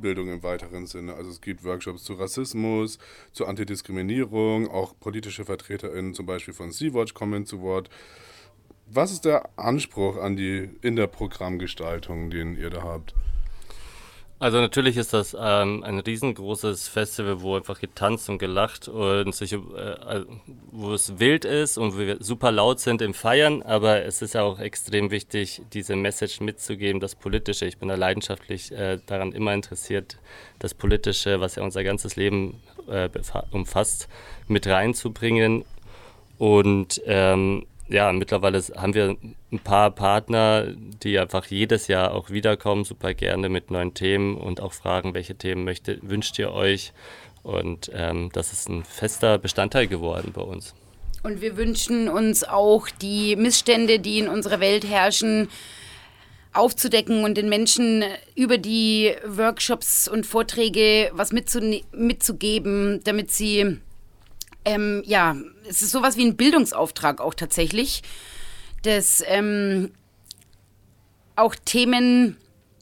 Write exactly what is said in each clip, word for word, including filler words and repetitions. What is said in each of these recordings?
Schulbildung im weiteren Sinne. Also es gibt Workshops zu Rassismus, zu Antidiskriminierung, auch politische VertreterInnen zum Beispiel von Sea-Watch kommen zu Wort. Was ist der Anspruch an die in der Programmgestaltung, den ihr da habt? Also natürlich ist das ähm, ein riesengroßes Festival, wo einfach getanzt und gelacht und sich, äh, wo es wild ist und wir super laut sind im Feiern, aber es ist ja auch extrem wichtig, diese Message mitzugeben, das Politische. Ich bin da leidenschaftlich äh, daran immer interessiert, das Politische, was ja unser ganzes Leben äh, umfasst, mit reinzubringen. Und ähm, ja, mittlerweile haben wir ein paar Partner, die einfach jedes Jahr auch wiederkommen, super gerne mit neuen Themen und auch fragen, welche Themen möchtet, wünscht ihr euch? Und ähm, das ist ein fester Bestandteil geworden bei uns. Und wir wünschen uns auch, die Missstände, die in unserer Welt herrschen, aufzudecken und den Menschen über die Workshops und Vorträge was mitzu- mitzugeben, damit sie... Ähm, ja, es ist sowas wie ein Bildungsauftrag auch tatsächlich, dass ähm, auch Themen,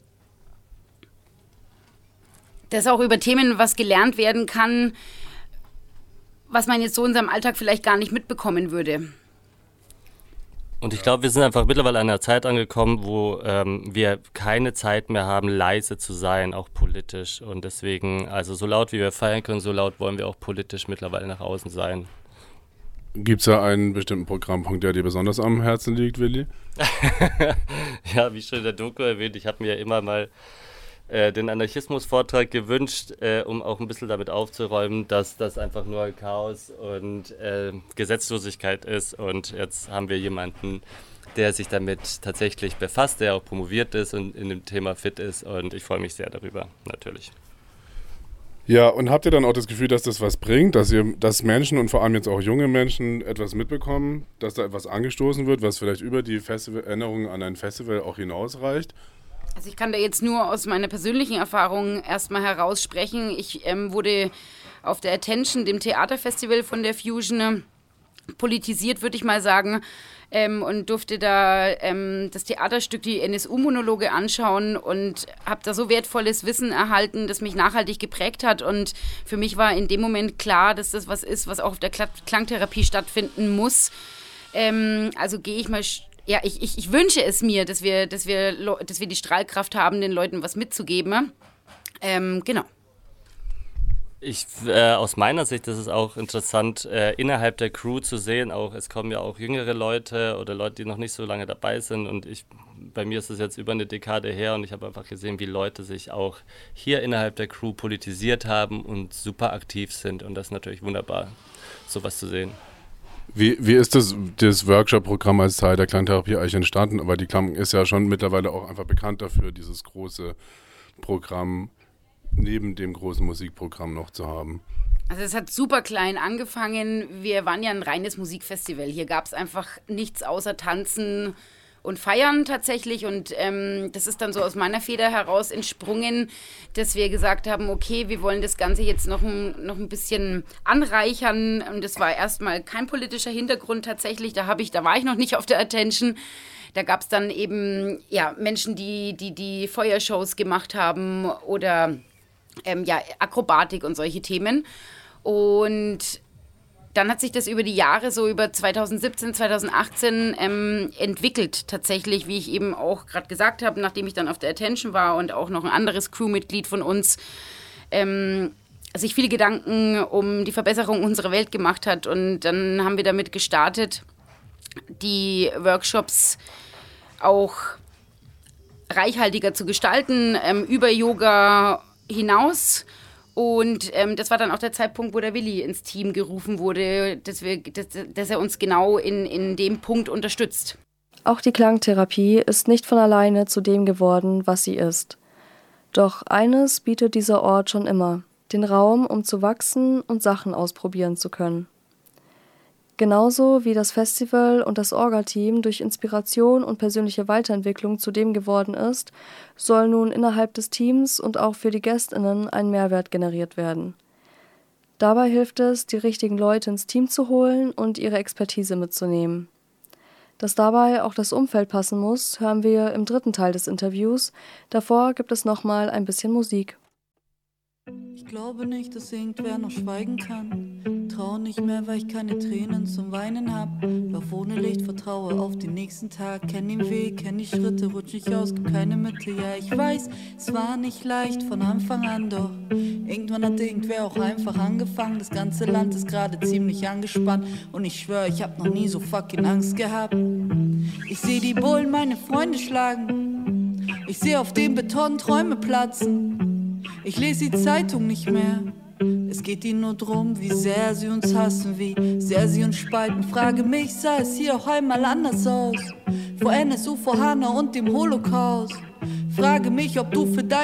dass auch über Themen was gelernt werden kann, was man jetzt so in seinem Alltag vielleicht gar nicht mitbekommen würde. Und ich glaube, wir sind einfach mittlerweile an einer Zeit angekommen, wo ähm, wir keine Zeit mehr haben, leise zu sein, auch politisch. Und deswegen, also so laut wie wir feiern können, so laut wollen wir auch politisch mittlerweile nach außen sein. Gibt es da einen bestimmten Programmpunkt, der dir besonders am Herzen liegt, Willi? Ja, wie schon in der Doku erwähnt, ich habe mir immer mal äh, den Anarchismus-Vortrag gewünscht, äh, um auch ein bisschen damit aufzuräumen, dass das einfach nur Chaos und äh, Gesetzlosigkeit ist. Und jetzt haben wir jemanden, der sich damit tatsächlich befasst, der auch promoviert ist und in dem Thema fit ist. Und ich freue mich sehr darüber, natürlich. Ja, und habt ihr dann auch das Gefühl, dass das was bringt, dass ihr, dass Menschen und vor allem jetzt auch junge Menschen etwas mitbekommen, dass da etwas angestoßen wird, was vielleicht über die Festival- Erinnerungen an ein Festival auch hinausreicht? Also ich kann da jetzt nur aus meiner persönlichen Erfahrung erstmal heraussprechen. Ich ähm, wurde auf der Attention, dem Theaterfestival von der Fusion, politisiert, würde ich mal sagen, ähm, und durfte da ähm, das Theaterstück, die N S U-Monologe anschauen und habe da so wertvolles Wissen erhalten, das mich nachhaltig geprägt hat. Und für mich war in dem Moment klar, dass das was ist, was auch auf der Klangtherapie stattfinden muss. Ähm, also gehe ich mal... Ja, ich, ich, ich wünsche es mir, dass wir, dass, wir, dass wir die Strahlkraft haben, den Leuten was mitzugeben. Ähm, genau. Ich, äh, aus meiner Sicht ist es auch interessant, äh, innerhalb der Crew zu sehen, auch es kommen ja auch jüngere Leute oder Leute, die noch nicht so lange dabei sind. Und ich, bei mir ist es jetzt über eine Dekade her und ich habe einfach gesehen, wie Leute sich auch hier innerhalb der Crew politisiert haben und super aktiv sind. Und das ist natürlich wunderbar, sowas zu sehen. Wie, wie ist das, das Workshop-Programm als Teil der Klangtherapie eigentlich entstanden? Aber die Klang ist ja schon mittlerweile auch einfach bekannt dafür, dieses große Programm neben dem großen Musikprogramm noch zu haben. Also es hat super klein angefangen. Wir waren ja ein reines Musikfestival. Hier gab es einfach nichts außer Tanzen und Feiern tatsächlich. Und ähm, das ist dann so aus meiner Feder heraus entsprungen, dass wir gesagt haben, okay, wir wollen das Ganze jetzt noch ein, noch ein bisschen anreichern. Und das war erstmal kein politischer Hintergrund tatsächlich. Da habe ich, da war ich noch nicht auf der Attention. Da gab es dann eben ja, Menschen, die, die die Feuershows gemacht haben oder ähm, ja, Akrobatik und solche Themen. Und dann hat sich das über die Jahre, so über zwanzig siebzehn, zwanzig achtzehn ähm, entwickelt tatsächlich, wie ich eben auch gerade gesagt habe, nachdem ich dann auf der Attention war und auch noch ein anderes Crewmitglied von uns ähm, sich viele Gedanken um die Verbesserung unserer Welt gemacht hat. Und dann haben wir damit gestartet, die Workshops auch reichhaltiger zu gestalten, ähm, über Yoga hinaus. Und ähm, das war dann auch der Zeitpunkt, wo der Willi ins Team gerufen wurde, dass, wir, dass, dass er uns genau in, in dem Punkt unterstützt. Auch die Klangtherapie ist nicht von alleine zu dem geworden, was sie ist. Doch eines bietet dieser Ort schon immer: den Raum, um zu wachsen und Sachen ausprobieren zu können. Genauso wie das Festival und das Orga-Team durch Inspiration und persönliche Weiterentwicklung zu dem geworden ist, soll nun innerhalb des Teams und auch für die GästInnen ein Mehrwert generiert werden. Dabei hilft es, die richtigen Leute ins Team zu holen und ihre Expertise mitzunehmen. Dass dabei auch das Umfeld passen muss, hören wir im dritten Teil des Interviews. Davor gibt es nochmal ein bisschen Musik. Ich glaube nicht, dass irgendwer noch schweigen kann. Trau nicht mehr, weil ich keine Tränen zum Weinen hab. Lauf ohne Licht, vertraue auf den nächsten Tag. Kenn den Weg, kenn die Schritte, rutsch nicht aus, gibt keine Mitte. Ja, ich weiß, es war nicht leicht von Anfang an, doch irgendwann hat irgendwer auch einfach angefangen. Das ganze Land ist gerade ziemlich angespannt und ich schwör, ich hab noch nie so fucking Angst gehabt. Ich seh die Bullen meine Freunde schlagen. Ich seh auf dem Beton Träume platzen. Ich lese die Zeitung nicht mehr. Es geht ihnen nur drum, wie sehr sie uns hassen, wie sehr sie uns spalten. Frage mich, sah es hier auch einmal anders aus? Vor N S U, vor Hanau und dem Holocaust. Frage mich, ob du für dein